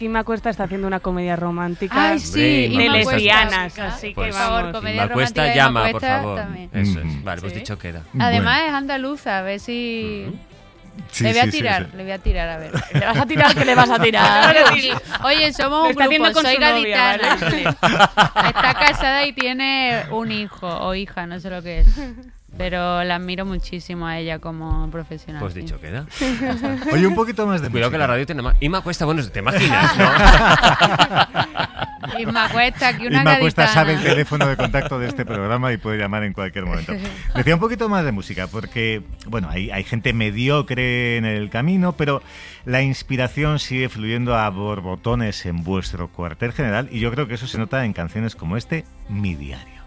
Inma Cuesta está haciendo una comedia romántica. Ay, sí, de Inma Cuesta, lesbianas, sí, así por que favor, vamos. comedia Inma Cuesta romántica de llama, Inma por Cuesta favor. también. Eso es. Vale, pues Sí. dicho queda. Además es andaluza, a ver si... Le voy a tirar, a ver. ¿Le vas a tirar? ¿Qué le vas a tirar? Oye, somos Lo un está haciendo grupo, con soy su novia, gaditana. Está casada y tiene un hijo o hija, no sé lo que es. Pero la admiro muchísimo a ella como profesional. Pues sí. dicho queda. Oye, un poquito más de Cuidado música. que la radio tiene más. Inma Cuesta, bueno, te imaginas, ¿no? Inma Cuesta, que una Inma Cuesta gaditana. sabe el teléfono de contacto de este programa y puede llamar en cualquier momento. Decía un poquito más de música, porque, bueno, hay gente mediocre en el camino, pero la inspiración sigue fluyendo a borbotones en vuestro cuartel general y yo creo que eso se nota en canciones como Mi Diario.